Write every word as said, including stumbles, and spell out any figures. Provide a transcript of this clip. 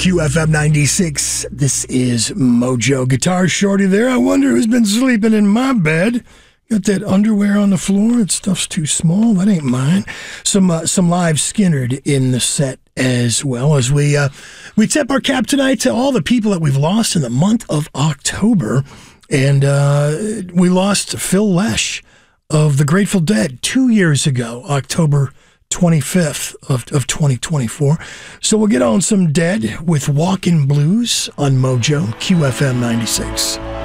Q F M ninety-six. This is Mojo Guitar Shorty there. I wonder who's been sleeping in my bed. Got that underwear on the floor. That stuff's too small. That ain't mine. Some uh, some live Skinnerd in the set as well, as we uh, we tip our cap tonight to all the people that we've lost in the month of October. And uh, we lost Phil Lesh of the Grateful Dead two years ago, October twenty-fifth of, of twenty twenty-four. So we'll get on some Dead with Walkin' Blues on Mojo Q F M ninety-six.